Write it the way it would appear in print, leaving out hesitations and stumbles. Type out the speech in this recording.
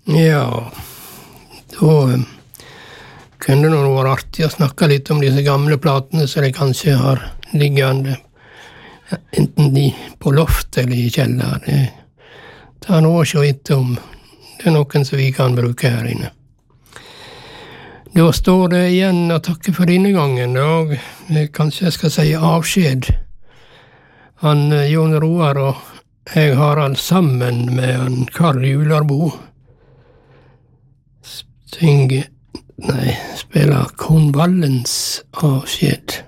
Ja, da kunne det nå vært artig å snakke litt om disse gamle platene som de kanskje har liggende, enten de på loft eller i kjeller. Det tar nå å se etter om det er noen som vi kan bruke her inne. Da står det igjen å takke for denne gangen, og kanskje jeg skal si avskjed. Han Jon Roar og jeg har han sammen med han Karl Jularbo spiller Kornvallens avskjed.